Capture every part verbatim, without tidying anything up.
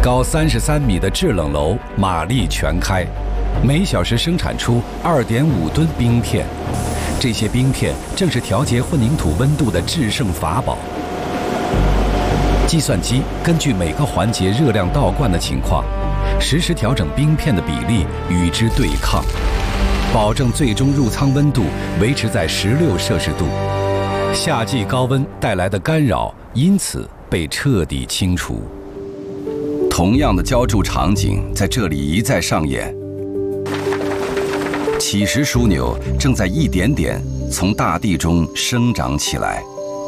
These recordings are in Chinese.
高三十三米的制冷楼马力全开，每小时生产出二点五吨冰片。这些冰片正是调节混凝土温度的制胜法宝。计算机根据每个环节热量倒灌的情况，实时调整冰片的比例与之对抗，保证最终入仓温度维持在十六摄氏度。夏季高温带来的干扰因此被彻底清除。同样的浇筑场景在这里一再上演。乞食枢纽正在一点点从大地中生长起来。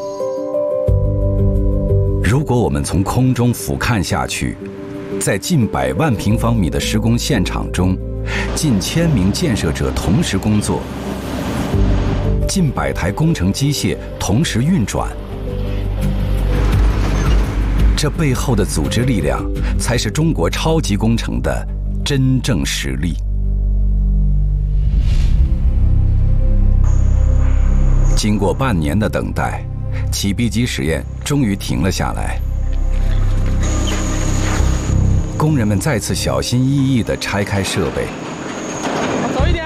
如果我们从空中俯瞰下去，在近百万平方米的施工现场中，近千名建设者同时工作，近百台工程机械同时运转。这背后的组织力量，才是中国超级工程的真正实力。经过半年的等待，起壁机实验终于停了下来。工人们再次小心翼翼地拆开设备。 走一点。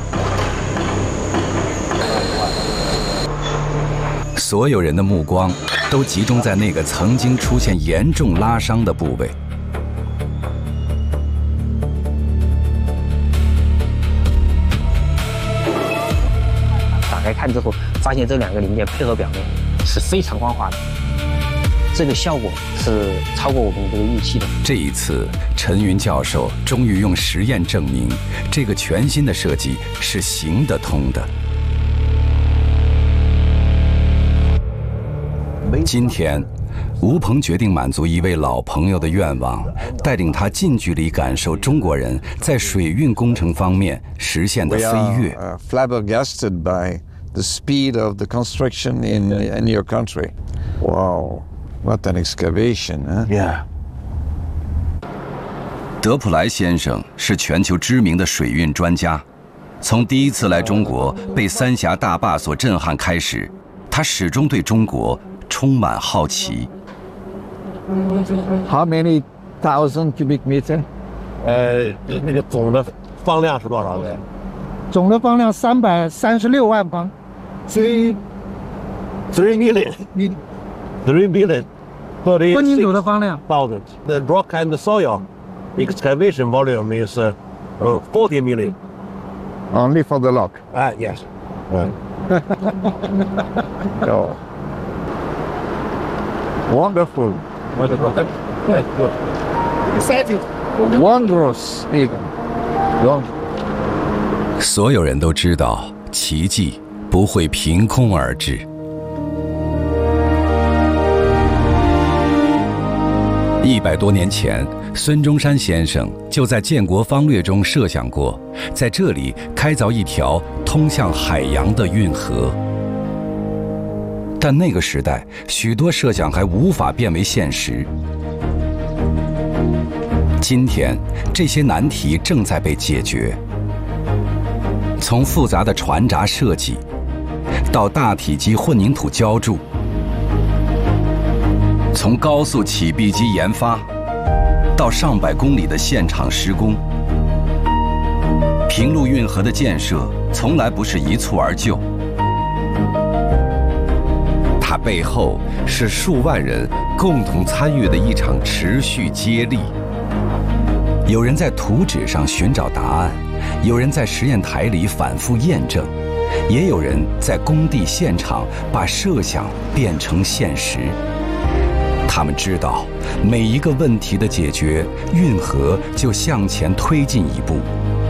所有人的目光都集中在那个曾经出现严重拉伤的部位。 打开看之后，发现这两个零件配合表面是非常光滑的，这个效果是超过我们这个预期的。 这一次，陈云教授终于用实验证明，这个全新的设计是行得通的。今天，吴鹏决定满足一位老朋友的愿望，带领他近距离感受中国人在水运工程方面实现的飞跃。 We are uh, flabbergasted by the speed of the construction in in your country. Wow, what an excavation, huh? Yeah. 德普莱先生是全球知名的水运专家，从第一次来中国被三峡大坝所震撼开始，他始终对中国充满好奇。 How many thousand cubic meter? 呃，那个总的方量是多少呢？ 总的方量三百三十六万方。 Three, three million, three million, 混凝土的方量。 thousand. The rock and the soil excavation volume is uh, forty million. Only for the lock. Ah, yes. Right. Oh. Wonderful. Good. Exciting. Wondrous even. Wonderful. 所有人都知道，奇迹不会凭空而至。一百多年前，孙中山先生就在《建国方略》中设想过，在这里开凿一条通向海洋的运河。但那个时代，许多设想还无法变为现实。今天，这些难题正在被解决。从复杂的船闸设计，到大体积混凝土浇筑，从高速起壁机研发，到上百公里的现场施工，平陆运河的建设从来不是一蹴而就，它背后是数万人共同参与的一场持续接力。有人在图纸上寻找答案，有人在实验台里反复验证，也有人在工地现场把设想变成现实。他们知道，每一个问题的解决，运河就向前推进一步。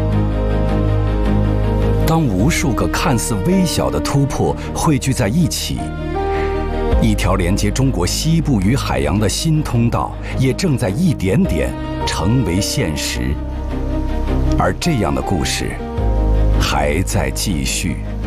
当无数个看似微小的突破汇聚在一起，一条连接中国西部与海洋的新通道也正在一点点成为现实。而这样的故事还在继续。